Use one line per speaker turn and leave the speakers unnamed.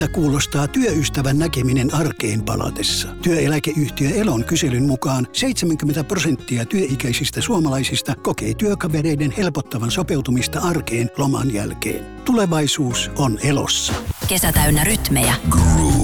Kuulostaa työystävän näkeminen arkeen palatessa. Työeläkeyhtiö Elon kyselyn mukaan 70% työikäisistä suomalaisista kokee työkavereiden helpottavan sopeutumista arkeen loman jälkeen. Tulevaisuus on Elossa.
Kesä täynnä rytmejä.
Groove.